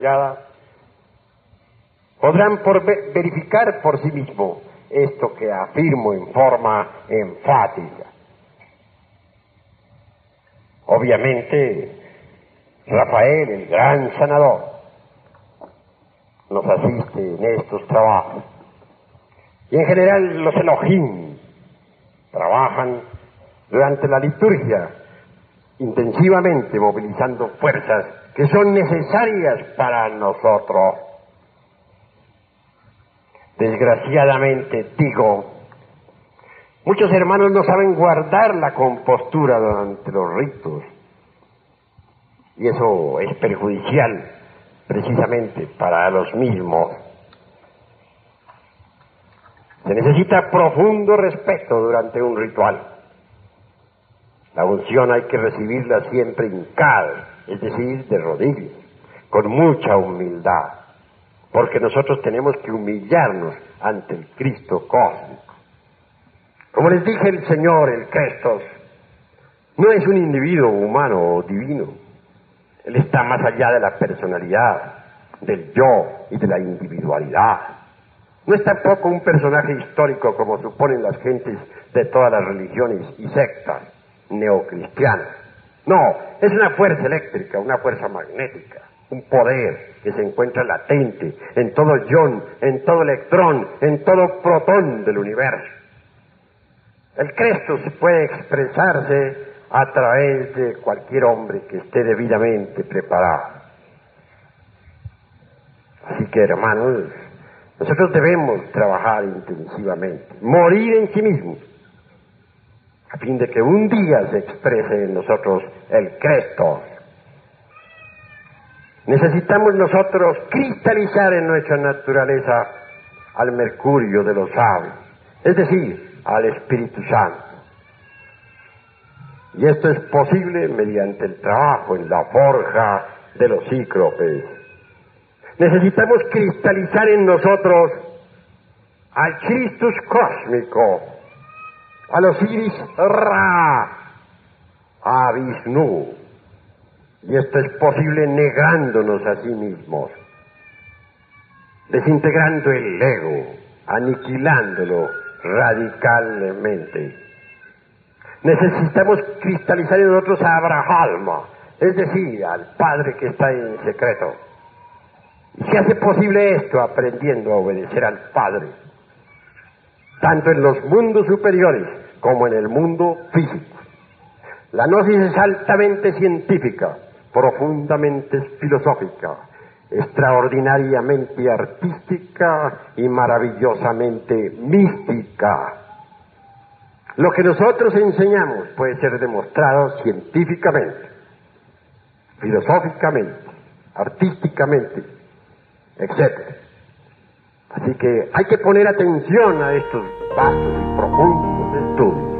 podrán verificar por sí mismo esto que afirmo en forma enfática. Obviamente, Rafael, el gran sanador, nos asiste en estos trabajos. Y en general los Elohim trabajan durante la liturgia intensivamente, movilizando fuerzas que son necesarias para nosotros. Desgraciadamente, digo, muchos hermanos no saben guardar la compostura durante los ritos, y eso es perjudicial precisamente para los mismos. Se necesita profundo respeto durante un ritual. La unción hay que recibirla siempre hincada, es decir, de rodillas, con mucha humildad, porque nosotros tenemos que humillarnos ante el Cristo cósmico. Como les dije, el Señor, el Crestos, no es un individuo humano o divino. Él está más allá de la personalidad, del yo y de la individualidad. No es tampoco un personaje histórico como suponen las gentes de todas las religiones y sectas neocristianas. No, es una fuerza eléctrica, una fuerza magnética, un poder que se encuentra latente en todo ion, en todo electrón, en todo protón del universo. El Cristo se puede expresarse a través de cualquier hombre que esté debidamente preparado. Así que, hermanos, nosotros debemos trabajar intensivamente, morir en sí mismos, a fin de que un día se exprese en nosotros el Cristo. Necesitamos nosotros cristalizar en nuestra naturaleza al mercurio de los sabios, es decir, al Espíritu Santo. Y esto es posible mediante el trabajo en la forja de los cíclopes. Necesitamos cristalizar en nosotros al Christus cósmico, al Osiris Ra, a Vishnu. Y esto es posible negándonos a sí mismos, desintegrando el ego, aniquilándolo radicalmente. Necesitamos cristalizar en nosotros a Abraham, es decir, al Padre que está en secreto. Y se hace posible esto aprendiendo a obedecer al Padre, tanto en los mundos superiores como en el mundo físico. La gnosis es altamente científica, profundamente filosófica, extraordinariamente artística y maravillosamente mística. Lo que nosotros enseñamos puede ser demostrado científicamente, filosóficamente, artísticamente, etc. Así que hay que poner atención a estos vastos y profundos estudios.